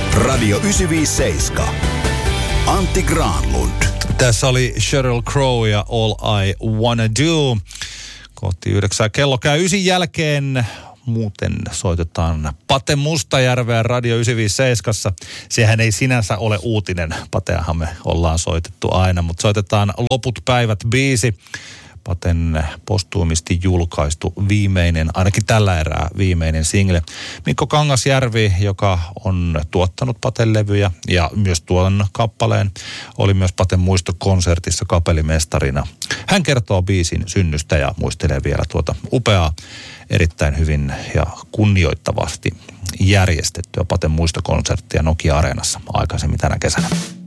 Radio 957. Antti Granlund. Tässä oli Sheryl Crow ja All I Wanna Do. Kohti 9 kello käy 9 jälkeen. Muuten soitetaan Pate Mustajärveä Radio 957. Sehän ei sinänsä ole uutinen. Pateahan me ollaan soitettu aina, mutta soitetaan Loput päivät -biisi. Paten postuumisti julkaistu viimeinen, ainakin tällä erää viimeinen single. Mikko Kangasjärvi, joka on tuottanut Paten levyjä ja myös tuon kappaleen, oli myös Paten muistokonsertissa kapellimestarina. Hän kertoo biisin synnystä ja muistelee vielä tuota upeaa, erittäin hyvin ja kunnioittavasti järjestettyä Paten muistokonserttia Nokia-areenassa aikaisemmin tänä kesänä.